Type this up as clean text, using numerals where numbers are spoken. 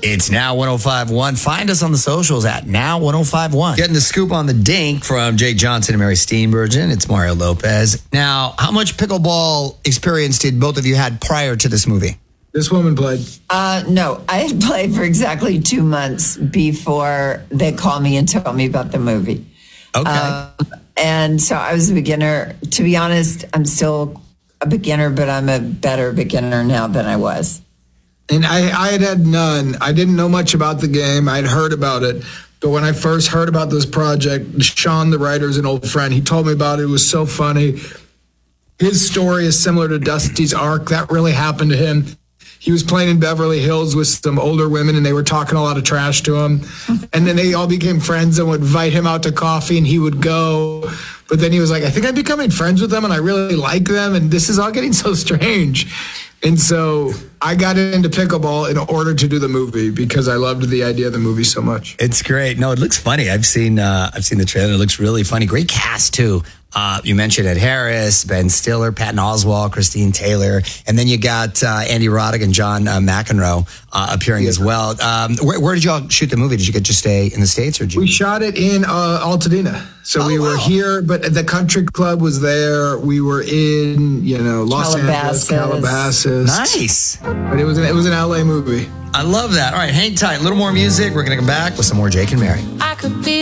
It's Now 105.1. Find us on the socials at Now 105.1. Getting the scoop on the dink from Jake Johnson and Mary Steenburgen. It's Mario Lopez. Now, how much pickleball experience did both of you had prior to this movie? This woman played. No, I had played for exactly 2 months before they called me and told me about the movie. Okay. And so I was a beginner. To be honest, I'm still a beginner, but I'm a better beginner now than I was. And I had none. I didn't know much about the game. I'd heard about it. But when I first heard about this project, Sean, the writer, is an old friend. He told me about it. It was so funny. His story is similar to Dusty's arc. That really happened to him. He was playing in Beverly Hills with some older women, and they were talking a lot of trash to him. And then they all became friends and would invite him out to coffee, and he would go. But then he was like, I think I'm becoming friends with them, and I really like them, and this is all getting so strange. And so I got into pickleball in order to do the movie because I loved the idea of the movie so much. It's great. No, it looks funny. I've seen the trailer. It looks really funny. Great cast too. You mentioned Ed Harris, Ben Stiller, Patton Oswalt, Christine Taylor, and then you got Andy Roddick and John McEnroe appearing as well. Where did y'all shoot the movie? Did you get to stay in the States, or did you? We shot it in Altadena. So we were here, but the country club was there. We were in, Los Angeles, Calabasas. Nice. But it was an LA movie. I love that. All right, hang tight. A little more music. We're going to come back with some more Jake and Mary. I could be